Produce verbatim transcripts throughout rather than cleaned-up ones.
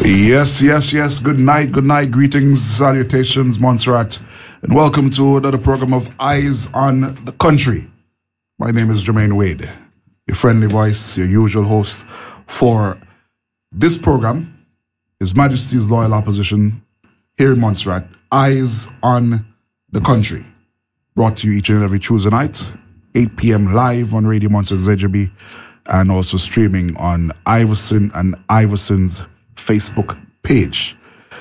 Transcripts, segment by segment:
Yes, yes, yes. Good night, good night. Greetings, salutations, Montserrat. And welcome to another program of Eyes on the Country. My name is Jermaine Wade, your friendly voice, your usual host for this program, His Majesty's Loyal Opposition here in Montserrat. Eyes on the Country. Brought to you each and every Tuesday night, eight p.m. live on Radio Montserrat Z J B, and also streaming on Iverson and Iverson's Facebook page.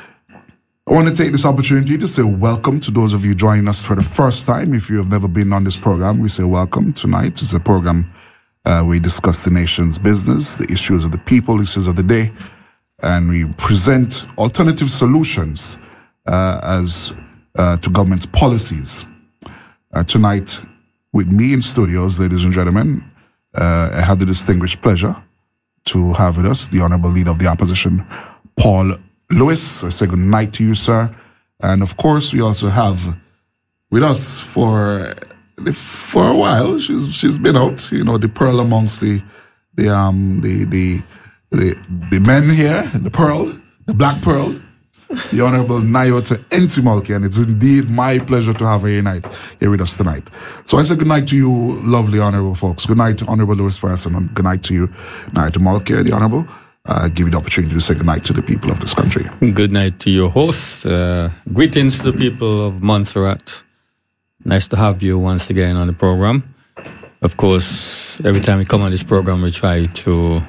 I want to take this opportunity to say welcome to those of you joining us for the first time. If you have never been on this program, we say welcome. Tonight is a program uh, we discuss the nation's business, the issues of the people, issues of the day, and we present alternative solutions uh, as uh, to government's policies. Uh, tonight, with me in studios, ladies and gentlemen, uh, I have the distinguished pleasure to have with us the Honorable Leader of the Opposition, Paul Lewis. I say good night to you, sir. And of course, we also have with us for for a while. She's she's been out, you know, the pearl amongst the the um the the the, the men here, the pearl, the black pearl, the Honorable Nyota Ntimulke, and it's indeed my pleasure to have her here, night, here with us tonight. So I say good night to you, lovely honorable folks. Good night, Honorable Lewis Ferguson, and good night to you, Nyota Ntimulke, the Honorable. Uh, give you the opportunity to say good night to the people of this country. Good night to your host. Uh, greetings to the people of Montserrat. Nice to have you once again on the program. Of course, every time we come on this program, we try to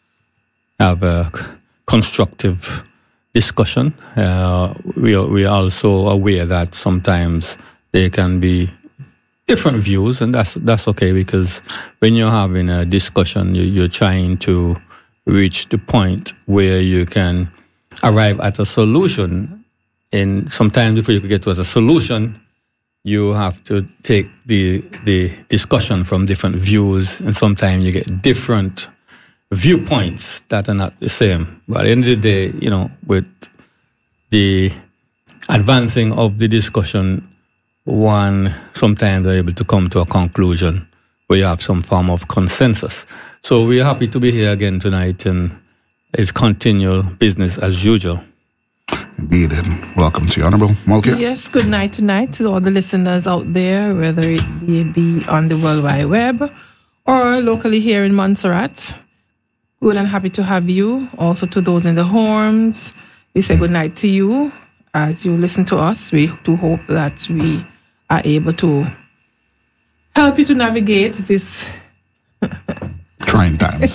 have a constructive discussion. Uh, we are, we are also aware that sometimes there can be different views, and that's that's okay, because when you're having a discussion, you, you're trying to reach the point where you can arrive at a solution. And sometimes before you can get to a solution, you have to take the the discussion from different views, and sometimes you get different viewpoints that are not the same. But at the end of the day, you know, with the advancing of the discussion, one sometimes are able to come to a conclusion where you have some form of consensus. So we're happy to be here again tonight, and it's continual business as usual. Indeed, and welcome to you, Honorable Mulke. Yes, good night tonight to all the listeners out there, whether it be, be on the World Wide Web or locally here in Montserrat. Good and happy to have you. Also to those in the homes, we say good night to you as you listen to us. We do hope that we are able to help you to navigate this trying times.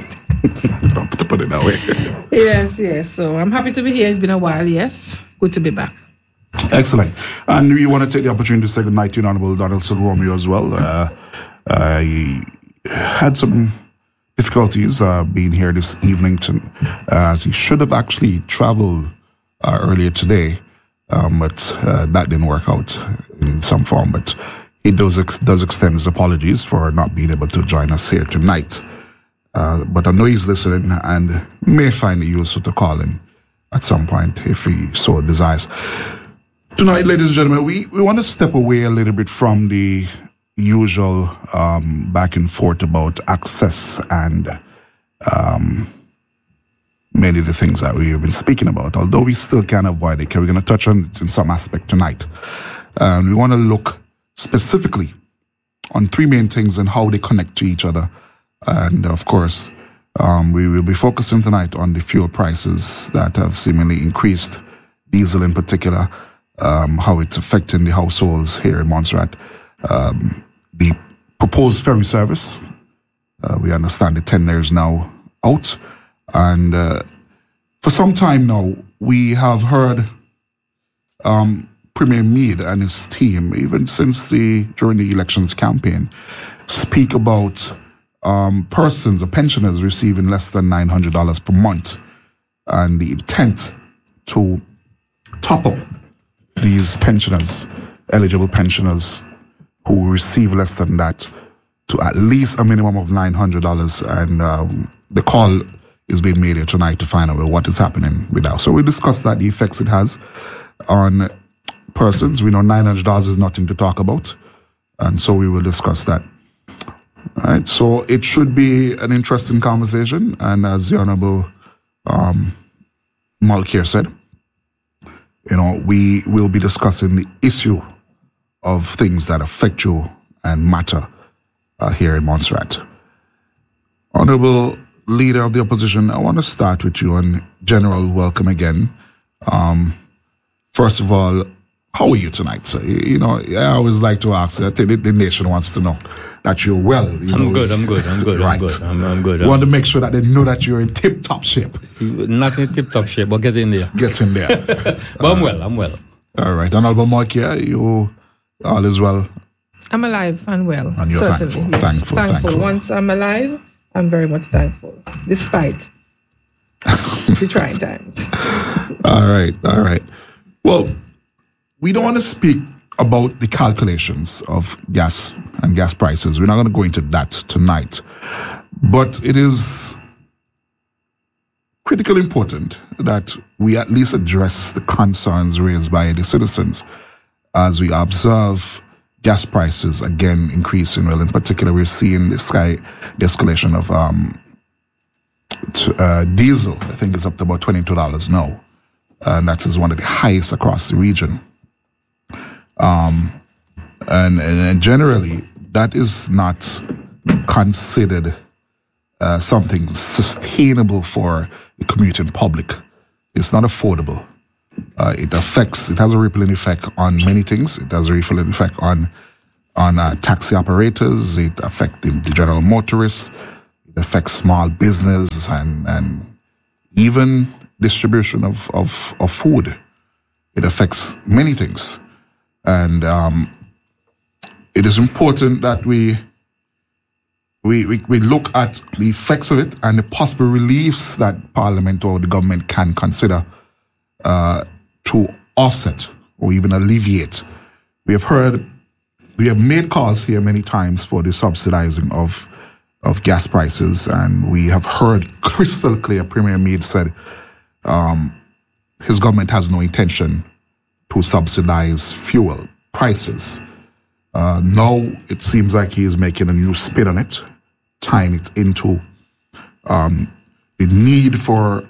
To put it that way. Yes, yes. So I'm happy to be here. It's been a while, yes. Good to be back. Excellent. And we want to take the opportunity to say good night to Honorable Donaldson Romeo as well. Uh, uh, he had some difficulties uh, being here this evening, to, uh, as he should have actually traveled uh, earlier today, um, but uh, that didn't work out in some form. But he does ex- does extend his apologies for not being able to join us here tonight. Uh, but I know he's listening and may find it useful to call him at some point if he so desires. Tonight, ladies and gentlemen, we, we want to step away a little bit from the usual um, back and forth about access and um, many of the things that we have been speaking about, although we still can't avoid it, because we're going to touch on it in some aspect tonight. And um, we want to look specifically on three main things and how they connect to each other. And of course, um, we will be focusing tonight on the fuel prices that have seemingly increased, diesel in particular, um, how it's affecting the households here in Montserrat. Um, the proposed ferry service, uh, we understand the tender is now out. And uh, for some time now, we have heard um, Premier Meade and his team, even since the during the elections campaign, speak about um, persons or pensioners receiving less than nine hundred dollars per month, and the intent to top up these pensioners, eligible pensioners who receive less than that, to at least a minimum of nine hundred dollars. And um, the call is being made here tonight to find out what is happening with that. So we discussed that, the effects it has on persons. We know nine hundred dollars is nothing to talk about, and so we will discuss that. All right, so it should be an interesting conversation, and as the Honorable um, Malkier said, you know, we will be discussing the issue of things that affect you and matter uh, here in Montserrat. Honorable Leader of the Opposition, I want to start with you, and General, welcome again. Um, first of all, how are you tonight, sir? You, you know, I always like to ask, I think the, the nation wants to know that you're well. You I'm know, good, I'm good, I'm good, right. I'm good, I'm, I'm good. We want to make sure that they know that you're in tip-top shape. Not in tip-top shape, but get in there. Get in there. But I'm well, I'm well. All right. Honorable Malkier, you all is well? I'm alive and well. And you're certainly, thankful, yes. thankful, thankful. thankful. Once I'm alive, I'm very much thankful, despite the trying times. All right, all right. Well, we don't want to speak about the calculations of gas and gas prices. We're not going to go into that tonight. But it is critically important that we at least address the concerns raised by the citizens as we observe gas prices again increasing. Well, in particular, we're seeing the sky the escalation of um, t- uh, diesel. I think it's up to about twenty-two dollars now. And that is one of the highest across the region. Um, and, and, and generally, that is not considered uh, something sustainable for the commuting public. It's not affordable. Uh, it affects, it has a rippling effect on many things. It has a rippling effect on on uh, taxi operators. It affects the, the general motorists. It affects small business and, and even distribution of, of, of food. It affects many things. And um, it is important that we, we we we look at the effects of it and the possible reliefs that Parliament or the government can consider uh, to offset or even alleviate. We have heard, we have made calls here many times for the subsidizing of of gas prices, and we have heard crystal clear, Premier Meade said um, his government has no intention to subsidize fuel prices. Uh, now it seems like he is making a new spin on it, tying it into um, the need for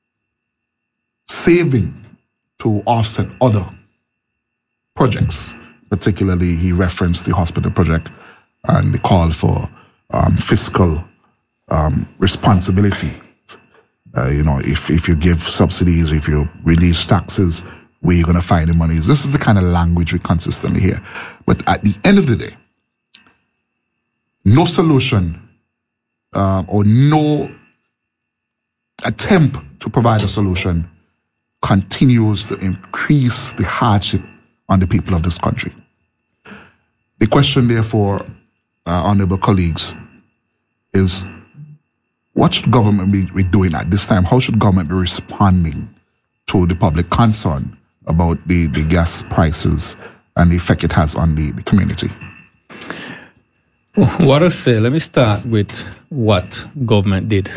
saving to offset other projects. Particularly, he referenced the hospital project and the call for um, fiscal um, responsibility. Uh, you know, if, if you give subsidies, if you release taxes, where you're going to find the money. This is the kind of language we consistently hear. But at the end of the day, no solution uh, or no attempt to provide a solution continues to increase the hardship on the people of this country. The question, therefore, uh, honorable colleagues, is what should government be, be doing at this time? How should government be responding to the public concern about the, the gas prices and the effect it has on the, the community? What I say, let me start with what government did.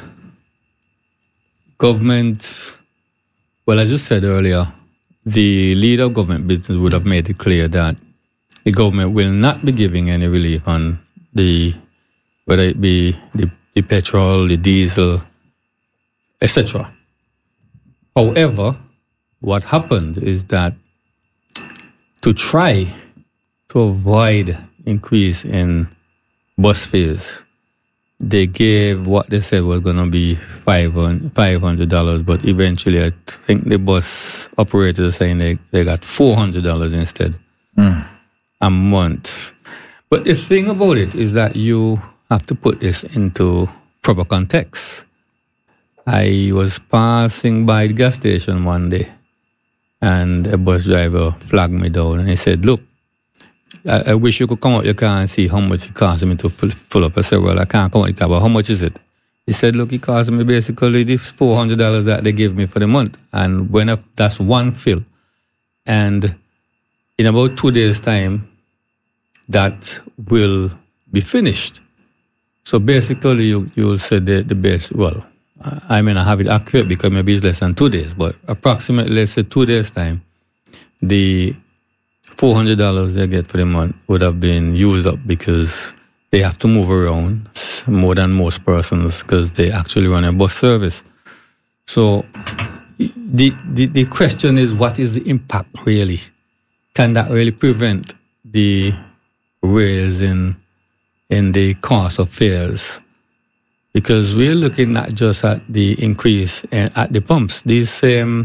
Government, well, as you said earlier, the leader of government business would have made it clear that the government will not be giving any relief on the, whether it be the, the petrol, the diesel, et cetera. However, what happened is that to try to avoid increase in bus fares, they gave what they said was going to be five hundred dollars, but eventually I think the bus operators are saying they, they got four hundred dollars instead mm. a month. But the thing about it is that you have to put this into proper context. I was passing by the gas station one day, and a bus driver flagged me down and he said, look, I, I wish you could come out your car and see how much it costs me to fill, fill up. I said, well, I can't come out the car, but how much is it? He said, look, it cost me basically the four hundred dollars that they give me for the month. And when I, that's one fill. And in about two days' time, that will be finished. So basically, you, you'll say the, the best, well, I may not have it accurate because maybe it's less than two days, but approximately, let's say two days' time, the four hundred dollars they get for the month would have been used up because they have to move around more than most persons because they actually run a bus service. So the, the the question is, what is the impact really? Can that really prevent the rise in in the cost of fares? Because we're looking not just at the increase at the pumps. These same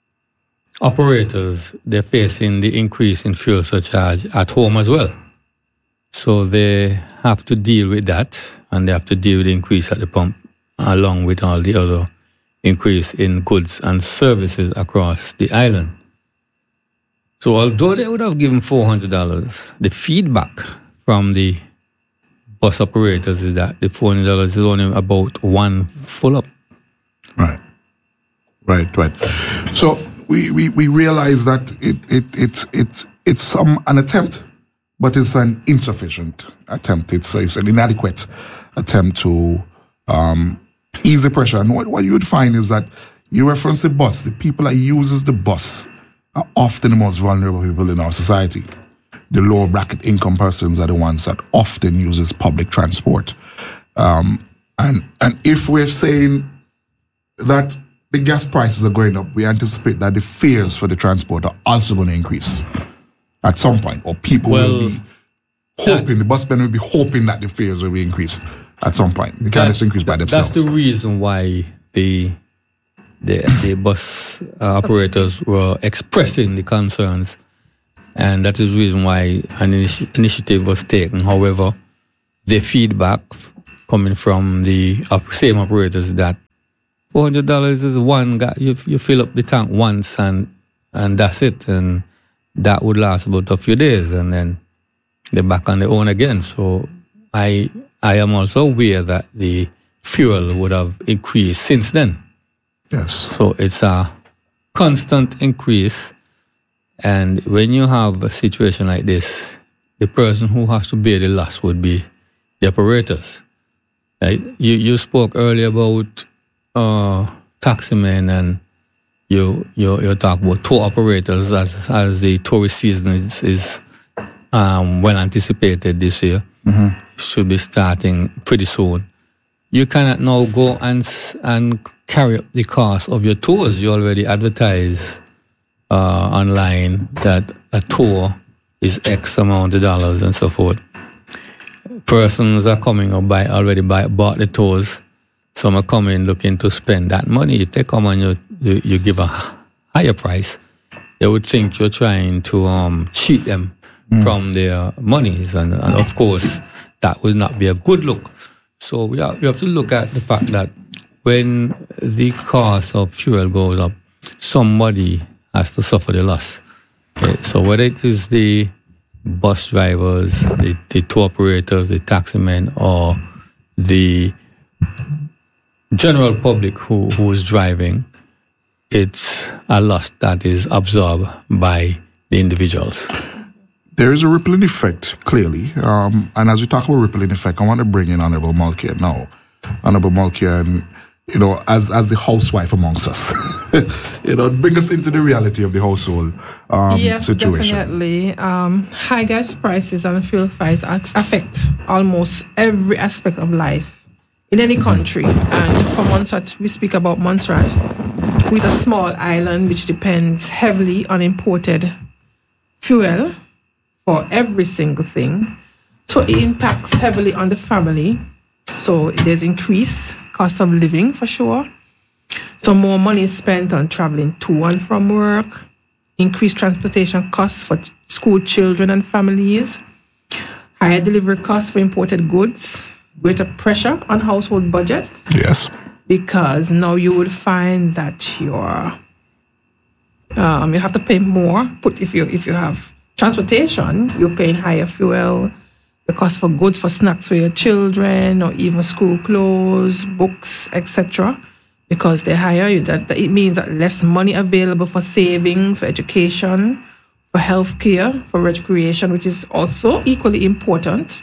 operators, they're facing the increase in fuel surcharge at home as well. So they have to deal with that, and they have to deal with the increase at the pump, along with all the other increase in goods and services across the island. So although they would have given four hundred dollars, the feedback from the bus operators is that the four hundred dollars is only about one full up. Right. Right, right. So we, we, we realize that it, it, it, it, it's some, an attempt, but it's an insufficient attempt. It's, it's an inadequate attempt to um, ease the pressure. And what, what you would find is that you reference the bus. The people that uses the bus are often the most vulnerable people in our society. The lower bracket income persons are the ones that often uses public transport. Um, and and if we're saying that the gas prices are going up, we anticipate that the fares for the transport are also going to increase at some point, or people well, will be hoping, the busmen will be hoping that the fares will be increased at some point. They can't just increase by themselves. That's the reason why the the, the bus uh, operators were expressing the concerns, and that is the reason why an initi- initiative was taken. However, the feedback coming from the op- same operators that four hundred dollars is one guy, you, you fill up the tank once and and that's it, and that would last about a few days, and then they're back on their own again. So I I am also aware that the fuel would have increased since then. Yes. So it's a constant increase. And when you have a situation like this, the person who has to bear the loss would be the operators. Right? You you spoke earlier about uh, taximen, and you you you talk about tour operators as as the tourist season is, is um, well anticipated this year. Mm-hmm. Should be starting pretty soon. You cannot now go and and carry up the cost of your tours. You already advertise uh, online that a tour is X amount of dollars and so forth. Persons are coming or buy already buy bought the tours. Some are coming looking to spend that money. If they come and you you, you give a higher price, they would think you're trying to um, cheat them mm. from their monies, and, and of course that would not be a good look. So we have, we have to look at the fact that when the cost of fuel goes up, somebody has to suffer the loss. Okay? So whether it is the bus drivers, the, the tour operators, the taximen, or the general public who, who is driving, it's a loss that is absorbed by the individuals. There is a rippling effect, clearly. Um, and as we talk about rippling effect, I want to bring in Honorable Mulcahy now. Honorable Mulcahy, you know, as as the housewife amongst us, you know, bring us into the reality of the household um, yes, situation. Definitely. Um, high gas prices and fuel prices affect almost every aspect of life in any country. And for Montserrat, we speak about Montserrat, who is a small island which depends heavily on imported fuel for every single thing. So it impacts heavily on the family. So there's increased cost of living for sure. So more money is spent on traveling to and from work, increased transportation costs for school children and families, higher delivery costs for imported goods, greater pressure on household budgets. Yes. Because now you would find that you're, um, you have to pay more. Put if you if you have transportation, you're paying higher fuel, the cost for goods, for snacks for your children, or even school clothes, books, et cetera. Because they're higher, that, that it means that less money available for savings, for education, for healthcare, for recreation, which is also equally important.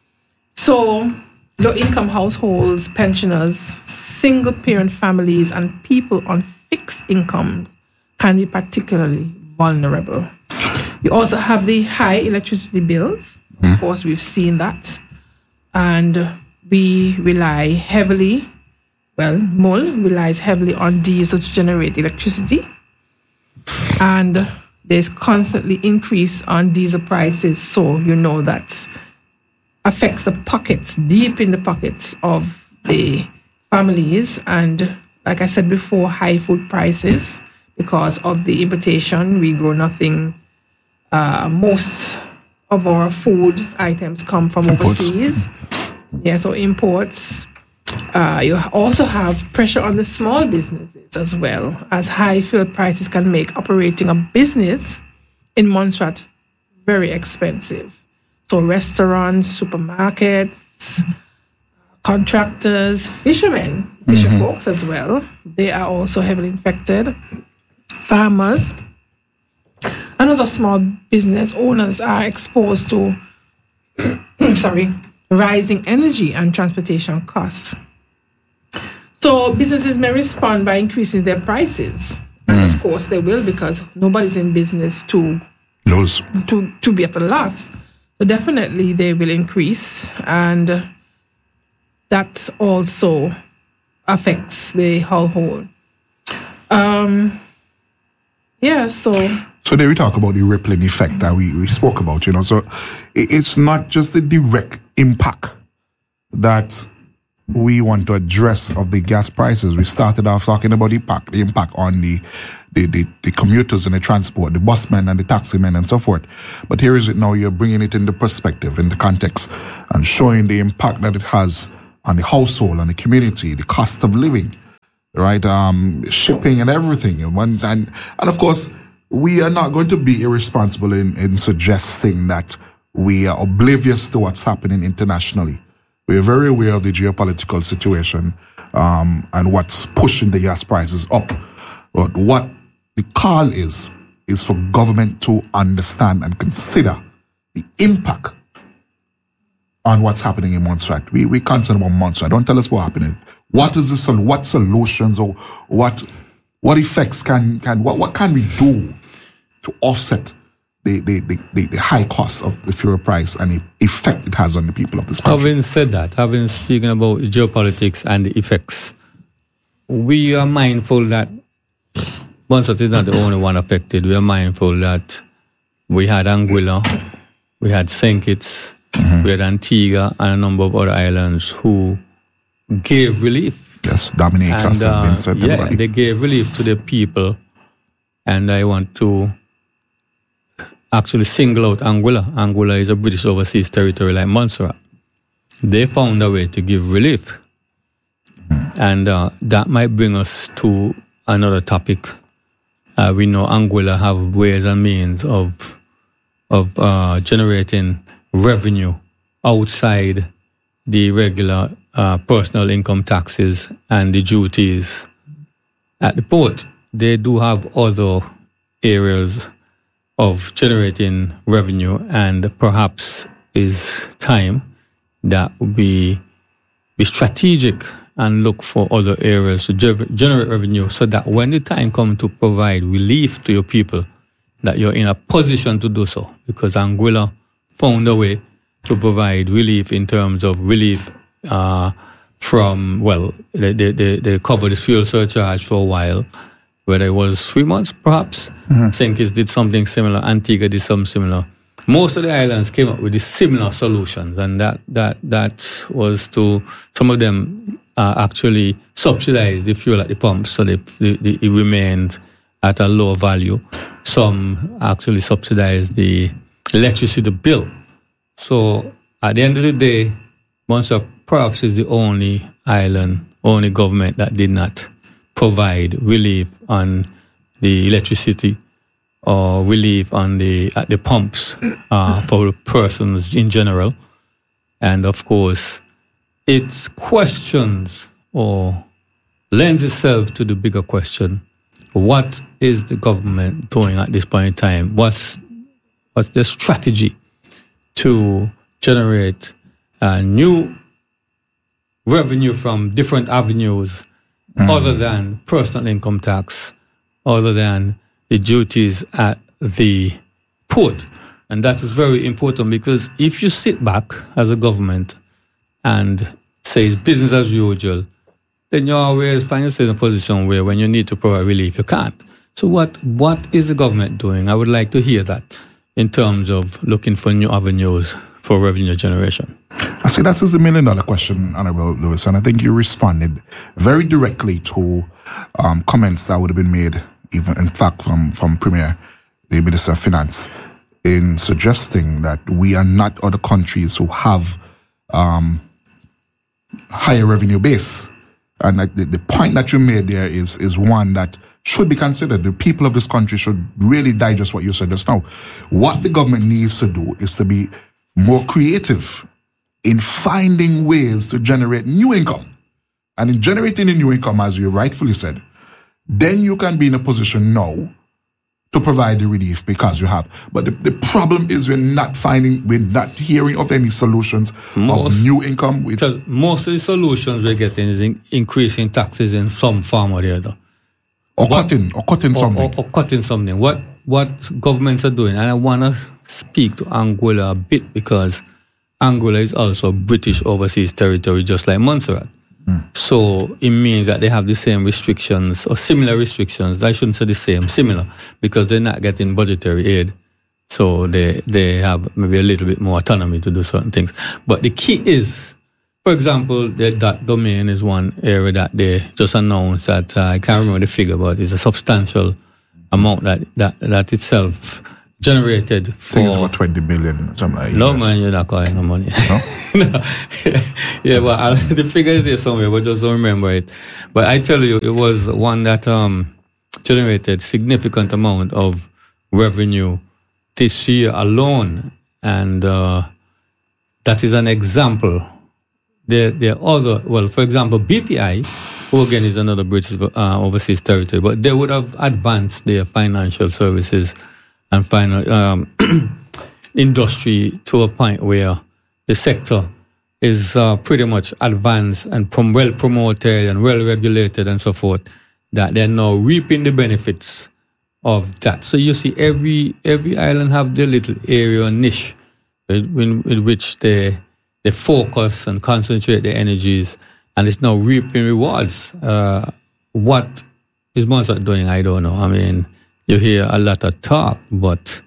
So low-income households, pensioners, single-parent families, and people on fixed incomes can be particularly vulnerable. You also have the high electricity bills. Mm. Of course, we've seen that. And we rely heavily, well, M O L relies heavily on diesel to generate electricity. And there's constantly increase on diesel prices. So you know that affects the pockets, deep in the pockets of the families. And like I said before, high food prices because of the importation. We grow nothing. Uh, most of our food items come from Imports. overseas. Yeah, so imports. Uh, you also have pressure on the small businesses as well, as high fuel prices can make operating a business in Montserrat very expensive. So restaurants, supermarkets, contractors, fishermen, fisher Mm-hmm. folks as well, they are also heavily infected. Farmers and other small business owners are exposed to sorry, rising energy and transportation costs. So businesses may respond by increasing their prices. And of course they will, because nobody's in business to Those. to, to be at a loss. So definitely they will increase, and that also affects the household. Um, yeah, so So there we talk about the rippling effect that we, we spoke about, you know. So it, it's not just the direct impact that we want to address of the gas prices. We started off talking about the impact, the impact on the, the, the, the commuters and the transport, the busmen and the taximen and so forth. But here is it now, you're bringing it into perspective, in the context, and showing the impact that it has on the household, on the community, the cost of living, right? Um, shipping and everything. And, one, and, and of course, we are not going to be irresponsible in, in suggesting that we are oblivious to what's happening internationally. We are very aware of the geopolitical situation um, and what's pushing the gas prices up. But what the call is, is for government to understand and consider the impact on what's happening in Montserrat. We we concerned about Montserrat. Don't tell us what's happening. What is the sol- what solutions or what what effects can can what, what can we do to offset the the, the, the the high cost of the fuel price and the effect it has on the people of this country? Having said that, having speaking about geopolitics and the effects, we are mindful that Montserrat is not the only one affected. We are mindful that we had Anguilla, we had Saint Kitts, mm-hmm. we had Antigua, and a number of other islands who gave relief. Yes, Dominica, And Saint uh, Vincent, yeah, everybody. they gave relief to the people. And I want to actually single out Anguilla. Anguilla is a British overseas territory like Montserrat. They found a way to give relief. Mm. And uh, that might bring us to another topic. Uh, we know Anguilla have ways and means of of uh, generating revenue outside the regular uh, personal income taxes and the duties at the port. They do have other areas of generating revenue, and perhaps is time that we be strategic and look for other areas to ge- generate revenue, so that when the time comes to provide relief to your people, that you're in a position to do so. Because Anguilla found a way to provide relief in terms of relief uh, from, well, they, they, they, they covered the fuel surcharge for a while, whether it was three months perhaps. Mm-hmm. Saint Kitts did something similar, Antigua did something similar. Most of the islands came up with these similar solutions, and that that that was to, some of them uh, actually subsidized the fuel at the pumps, so they, they, they, it remained at a lower value. Some actually subsidized the electricity bill. So at the end of the day, Montserrat perhaps is the only island, only government that did not provide relief on the electricity or relief on the at the pumps uh, for persons in general. And of course, it questions or lends itself to the bigger question: what is the government doing at this point in time? What's what's the strategy to generate uh, new revenue from different avenues, mm. other than personal income tax, other than the duties at the port? And that is very important, because if you sit back as a government and say it's business as usual, then you always find yourself in a position where when you need to provide relief, you can't. So what what is the government doing? I would like to hear that in terms of looking for new avenues for revenue generation. I see that is the million dollar question, Honorable Lewis, and I think you responded very directly to um, comments that would have been made, even in fact, from, from Premier, the Minister of Finance, in suggesting that we are not other countries who have um, higher revenue base. And like the, the point that you made there is is one that should be considered. The people of this country should really digest what you said just now. What the government needs to do is to be more creative in finding ways to generate new income. And in generating a new income, as you rightfully said, then you can be in a position now to provide the relief because you have. But the, the problem is we're not finding, we're not hearing of any solutions most, of new income. Because most of the solutions we're getting is in, increasing taxes in some form or the other. Or what, cutting, or cutting or, something. Or, or cutting something. What what governments are doing, and I want to speak to Anguilla a bit because Anguilla is also British overseas territory, just like Montserrat. Mm. So it means that they have the same restrictions or similar restrictions. I shouldn't say the same, similar, because they're not getting budgetary aid. So they they have maybe a little bit more autonomy to do certain things. But the key is, for example, the, that domain is one area that they just announced that uh, I can't remember the figure, but it's a substantial amount that that, that itself generated for. I think it's about twenty million, something like that. No, man, you're not calling no money. No? No. Yeah, but I, the figure is there somewhere, but just don't remember it. But I tell you, it was one that um, generated significant amount of revenue this year alone. And uh, that is an example. There, there are other, well, for example, B P I, who again is another British uh, overseas territory, but they would have advanced their financial services and final um, industry to a point where the sector is uh, pretty much advanced and prom- well promoted and well regulated and so forth, that they're now reaping the benefits of that. So you see, every every island have their little area or niche in, in which they they focus and concentrate their energies, and it's now reaping rewards. Uh, what is Montserrat doing? I don't know. I mean, you hear a lot of talk, but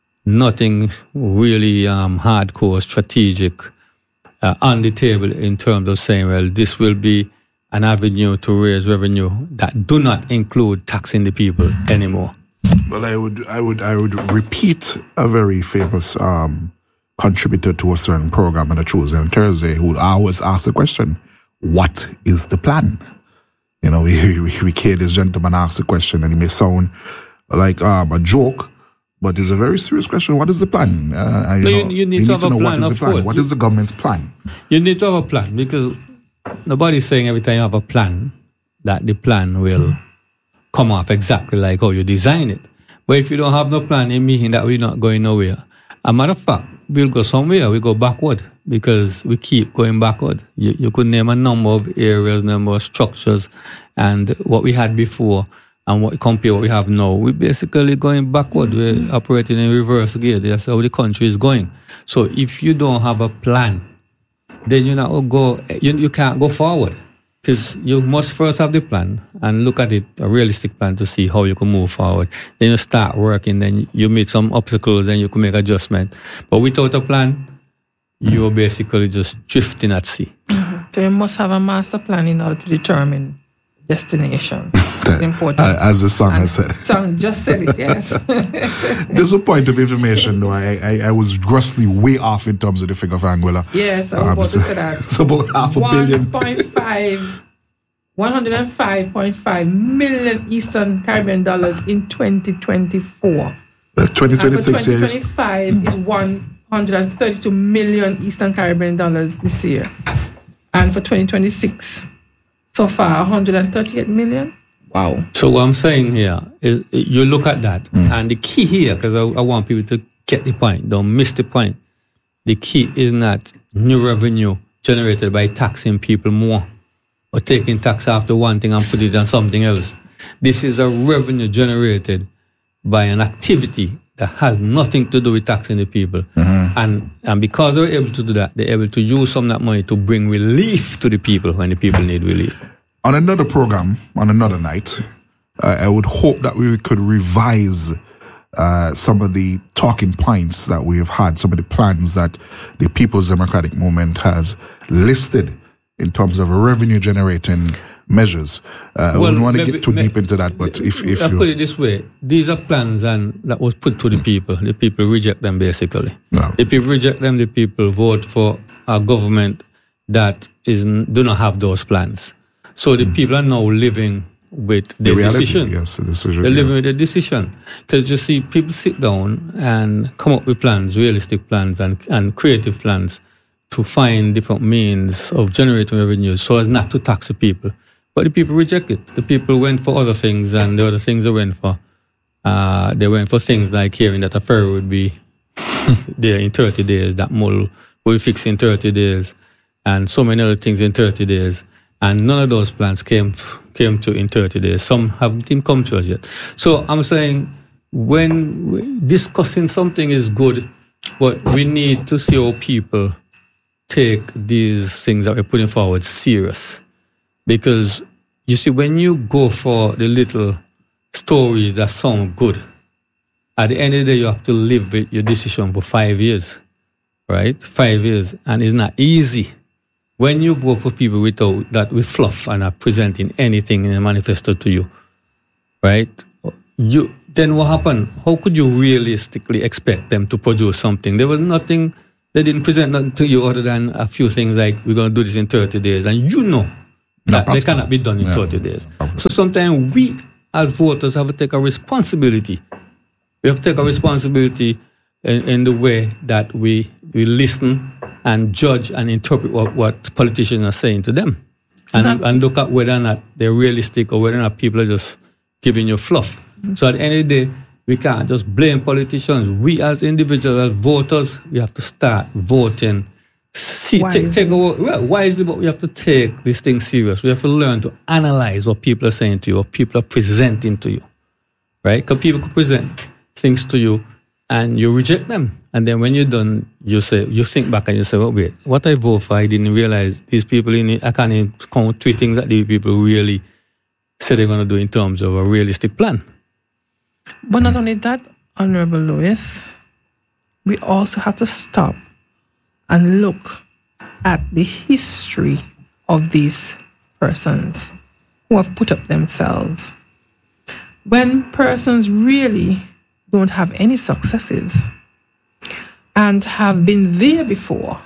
nothing really um, hardcore, strategic uh, on the table in terms of saying, well, this will be an avenue to raise revenue that do not include taxing the people anymore. Well, I would, I would, I would repeat a very famous um, contributor to a certain program on a Tuesday and Thursday who would always ask the question, "What is the plan?" You know, we we, we hear this gentleman ask the question, and it may sound like um, a joke, but it's a very serious question. What is the plan? Uh, you, no, know, you, you need you to need have to know a plan. What is the plan? Course. What is the government's plan? You need to have a plan, because nobody's saying every time you have a plan that the plan will come off exactly like how you design it. But if you don't have no plan, it means that we're not going nowhere. A matter of fact, we'll go somewhere, we go backward, because we keep going backward. You, you could name a number of areas, number of structures, and what we had before and what compare what we have now. We're basically going backward. We're operating in reverse gear. That's how the country is going. So if you don't have a plan, then you're not go, you, you can't go forward. Because you must first have the plan and look at it, a realistic plan, to see how you can move forward. Then you start working, then you meet some obstacles, then you can make adjustment. But without a plan, you're basically just drifting at sea. Mm-hmm. So you must have a master plan in order to determine destination. It's important. Uh, as the song and has said. Song just said it, yes. There's a point of information, though. I, I, I was grossly way off in terms of the figure of Anguilla. Yes, I was um, about so, to say that. It's about half a billion. one point five one hundred five point five million Eastern Caribbean dollars in twenty twenty-four. That's twenty twenty-six and for years. twenty twenty-five mm. is one hundred thirty-two million Eastern Caribbean dollars this year. And for twenty twenty-six, so far, one hundred thirty-eight million. Wow. So what I'm saying here is, you look at that, mm. and the key here, because I, I want people to get the point, don't miss the point. The key is not new revenue generated by taxing people more, or taking tax after one thing and put it on something else. This is a revenue generated by an activity that has nothing to do with taxing the people. Mm-hmm. And and because they're able to do that, they're able to use some of that money to bring relief to the people when the people need relief. on another program, on another night, uh, I would hope that we could revise uh, some of the talking points that we have had, some of the plans that the People's Democratic Movement has listed in terms of revenue generating measures. Uh, well, I wouldn't want to get too maybe, deep into that, but if, if I you... put it this way, these are plans and that was put to the people. The people reject them, basically. No. The people reject them, the people vote for a government that is do not have those plans. So the mm. people are now living with the, the reality, decision. Yes, the decision. They're yeah. living with the decision. Because you see, people sit down and come up with plans, realistic plans and, and creative plans to find different means of generating revenue so as not to tax the people. But the people reject it. The people went for other things, and the other things they went for, uh, they went for things like hearing that a ferry would be there in thirty days, that mole will be fixed in thirty days, and so many other things in thirty days. And none of those plans came came to in thirty days. Some haven't even come to us yet. So I'm saying when discussing something is good, but we need to see how people take these things that we're putting forward serious. Because, you see, when you go for the little stories that sound good, at the end of the day, you have to live with your decision for five years, right? Five years. And it's not easy. When you go for people without that with fluff and are presenting anything in a manifesto to you, right? You then what happened? How could you realistically expect them to produce something? There was nothing, they didn't present nothing to you other than a few things like, we're going to do this in thirty days. And you know, that they cannot be done in yeah. thirty days. So sometimes we, as voters, have to take a responsibility. We have to take a responsibility in, in the way that we, we listen and judge and interpret what, what politicians are saying to them. And, that, and look at whether or not they're realistic or whether or not people are just giving you fluff. Mm-hmm. So at the end of the day, we can't just blame politicians. We as individuals, as voters, we have to start voting. See, take, take a, well, wisely, but we have to take this thing serious. We have to learn to analyze what people are saying to you, what people are presenting to you, right? Because people could present things to you and you reject them. And then when you're done, you say, you think back and you say, well, wait, what I vote for, I didn't realize these people in it, I can't even count three things that these people really say they're going to do in terms of a realistic plan. But not only that, Honorable Lewis, we also have to stop and look at the history of these persons who have put up themselves. When persons really don't have any successes and have been there before,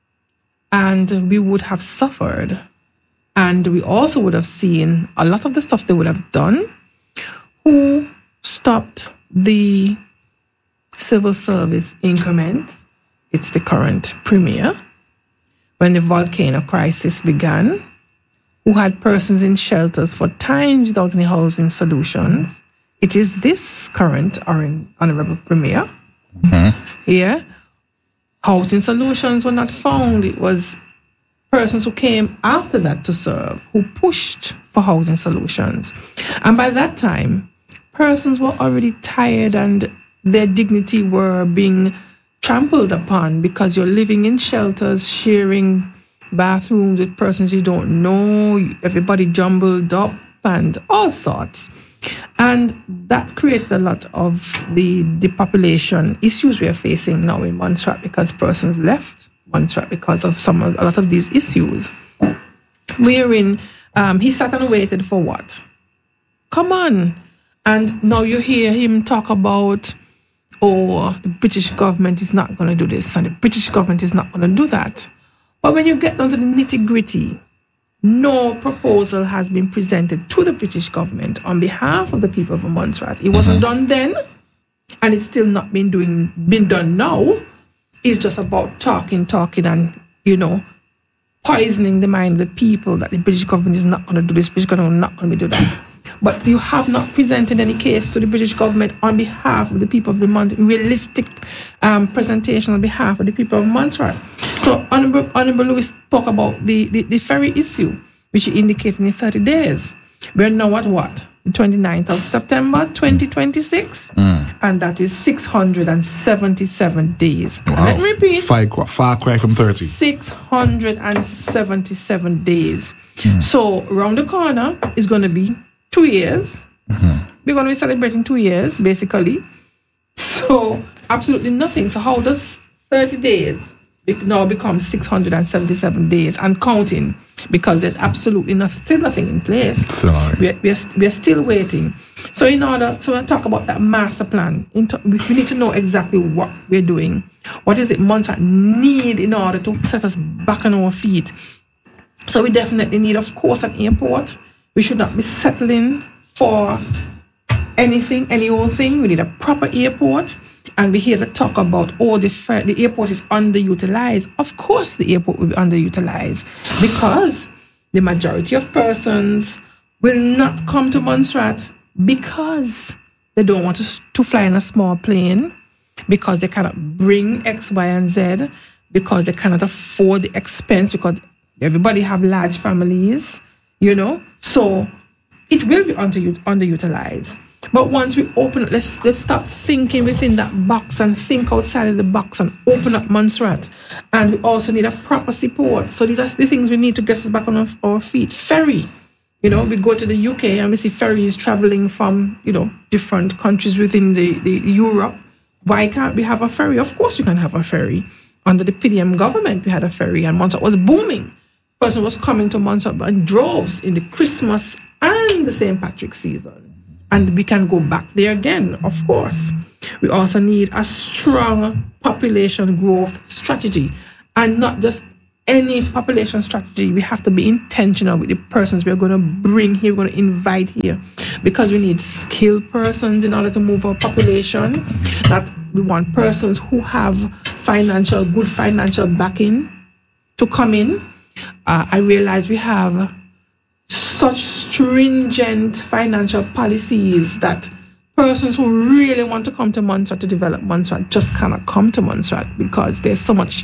and we would have suffered, and we also would have seen a lot of the stuff they would have done, who stopped the civil service increment. It's the current premier. When the volcano crisis began, who had persons in shelters for times without any housing solutions. It is this current honorable premier. Mm-hmm. Yeah. Housing solutions were not found. It was persons who came after that to serve, who pushed for housing solutions. And by that time, persons were already tired and their dignity were being trampled upon because you're living in shelters, sharing bathrooms with persons you don't know, everybody jumbled up and all sorts. And that created a lot of the depopulation issues we are facing now in Montserrat because persons left Montserrat because of some of, a lot of these issues. Wherein um, he sat and waited for what? Come on. And now you hear him talk about, oh, the British government is not going to do this and the British government is not going to do that. But when you get down to the nitty-gritty, no proposal has been presented to the British government on behalf of the people of Montserrat. It wasn't mm-hmm. done then, and it's still not been doing been done now. It's just about talking, talking, and, you know, poisoning the mind of the people that the British government is not going to do this, British government is not going to do that. But you have not presented any case to the British government on behalf of the people of the Montserrat, realistic um, presentation on behalf of the people of Montserrat. So Honorable, Honorable Lewis spoke about the, the, the ferry issue, which he indicated in thirty days. We're now at what? the twenty-ninth of September, twenty twenty-six. Mm. And that is six hundred seventy-seven days. Wow. And let me repeat. Far, far cry from thirty. six hundred seventy-seven days. Mm. So around the corner is going to be two years. Mm-hmm. We're going to be celebrating two years, basically. So absolutely nothing. So how does thirty days now become six hundred seventy-seven days and counting? Because there's absolutely nothing, still nothing in place. Sorry. We're, we're, we're still waiting. So in order to so talk about that master plan, we need to know exactly what we're doing. What is it Montserrat need in order to set us back on our feet? So we definitely need, of course, an airport. We should not be settling for anything, any old thing. We need a proper airport. And we hear the talk about, oh, the, the airport is underutilized. Of course, the airport will be underutilized because the majority of persons will not come to Montserrat because they don't want to, to fly in a small plane, because they cannot bring X, Y, and Z, because they cannot afford the expense, because everybody have large families, you know. So it will be under, underutilized. But once we open it, let's let's start thinking within that box and think outside of the box and open up Montserrat. And we also need a proper support. So these are the things we need to get us back on our, our feet. Ferry. You know, we go to the U K and we see ferries traveling from, you know, different countries within the, the Europe. Why can't we have a ferry? Of course we can have a ferry. Under the P D M government, we had a ferry and Montserrat was booming. Person was coming to Montserrat in droves in the Christmas and the Saint Patrick's season. And we can go back there again, of course. We also need a strong population growth strategy. And not just any population strategy. We have to be intentional with the persons we're going to bring here, we're going to invite here. Because we need skilled persons in order to move our population. That we want persons who have financial, good financial backing to come in. Uh, I realize we have such stringent financial policies that persons who really want to come to Montserrat to develop Montserrat just cannot come to Montserrat because there's so much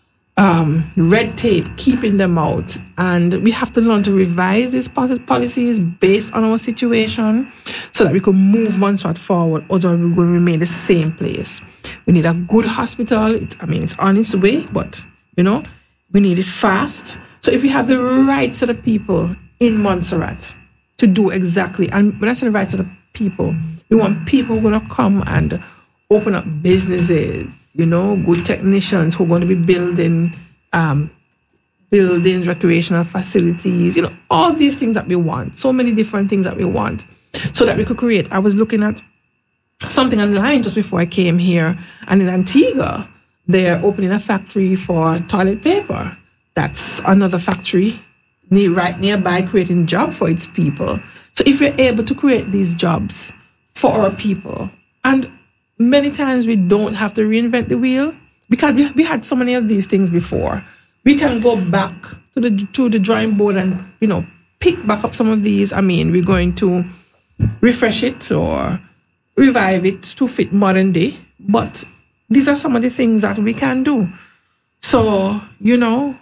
um, red tape keeping them out. And we have to learn to revise these policies based on our situation so that we can move Montserrat forward, otherwise we're going to remain the same place. We need a good hospital. It, I mean, it's on its way, but, you know, we need it fast. So if we have the right set of people in Montserrat to do exactly, and when I say the right set of people, we want people who are going to come and open up businesses, you know, good technicians who are going to be building um, buildings, recreational facilities, you know, all these things that we want, so many different things that we want, so that we could create. I was looking at something online just before I came here, and in Antigua, they're opening a factory for toilet paper. That's another factory right nearby, creating jobs for its people. So if we're able to create these jobs for our people, and many times we don't have to reinvent the wheel because we, we had so many of these things before. We can go back to the to the drawing board and, you know, pick back up some of these. I mean, we're going to refresh it or revive it to fit modern day, but these are some of the things that we can do. So, you know,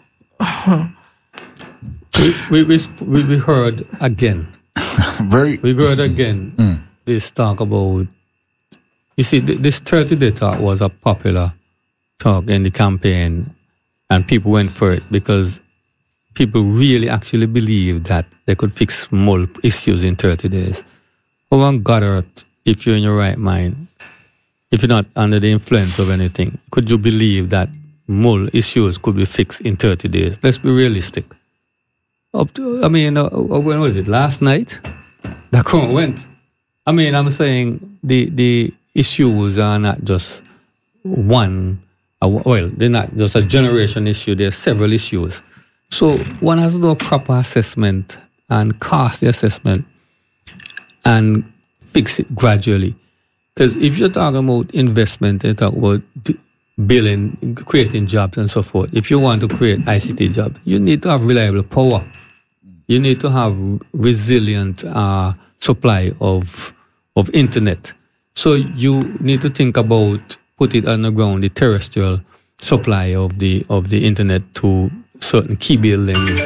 we, we, we, we heard again. Very. We heard again mm. this talk about, you see, this thirty-day talk was a popular talk in the campaign, and people went for it because people really actually believed that they could fix more issues in thirty days. Oh, on God earth, if you're in your right mind, if you're not under the influence of anything, could you believe that more issues could be fixed in thirty days? Let's be realistic. Up to, I mean, uh, when was it? Last night? That comment went. I mean, I'm saying the the issues are not just one. Uh, well, they're not just a generation issue. There are several issues. So one has to do a proper assessment and cost the assessment and fix it gradually. Because if you're talking about investment, you talk about building, creating jobs and so forth. If you want to create I C T jobs, you need to have reliable power. You need to have resilient uh, supply of of internet. So you need to think about put it on the ground, the terrestrial supply of the of the internet to certain key buildings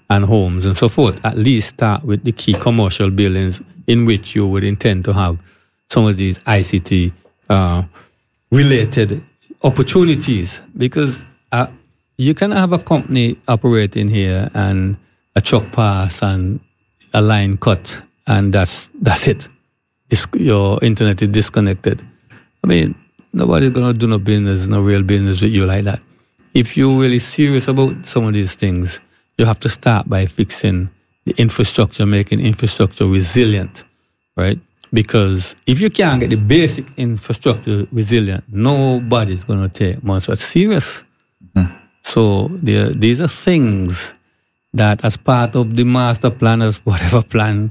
and homes and so forth. At least start with the key commercial buildings in which you would intend to have some of these I C T uh, related opportunities, because uh, you can have a company operating here and a truck pass and a line cut, and that's that's it. Dis- your internet is disconnected. I mean, nobody's gonna do no business, no real business with you like that. If you're really serious about some of these things, you have to start by fixing the infrastructure, making infrastructure resilient, right? Because if you can't get the basic infrastructure resilient, nobody's going to take Montserrat serious. Mm-hmm. So there, these are things that, as part of the master planners, whatever plan,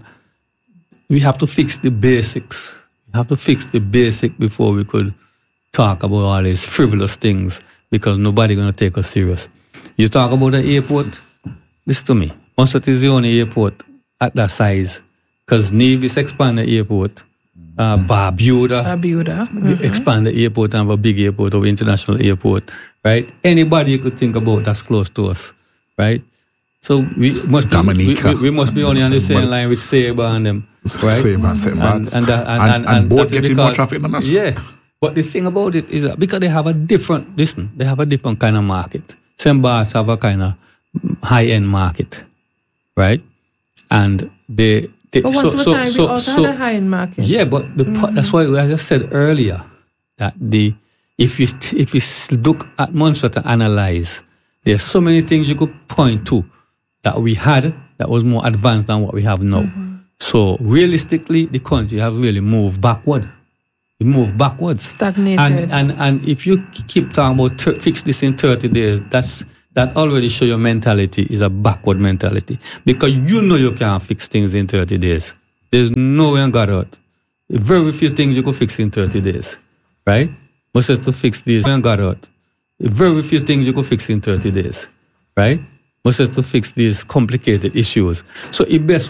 we have to fix the basics. We have to fix the basic before we could talk about all these frivolous things, because nobody's going to take us serious. You talk about the airport, listen to me. Montserrat is the only airport at that size, because Nevis expand the airport, uh, Barbuda, Barbuda. Mm-hmm. expand the airport and have a big airport or international airport, right? Anybody you could think about that's close to us, right? So we must be, we, we, we must be only on the same line with Sabre and them, right? Sabre, Sabre. And, and, that, and, and, and, and, and both getting because, more traffic than us. Yeah. But the thing about it is that because they have a different, listen, they have a different kind of market. Saint Barts have a kind of high-end market, right? And they, they but so, once so, time, so, we also so, had a high-end market. Yeah, but the, mm-hmm. that's why, as I said earlier, that the if you if you look at Montserrat and analyze, there's so many things you could point to that we had that was more advanced than what we have now. Mm-hmm. So realistically, the country has really moved backward. It moved backwards. Stagnated. And and and if you keep talking about ter- fix this in thirty days, that's that already show your mentality is a backward mentality, because you know you can't fix things in thirty days. There's no way on God out. Very few things you could fix in thirty days, right? Most to fix this on God out. Very few things you could fix in thirty days, right? Most to fix these complicated issues. So it best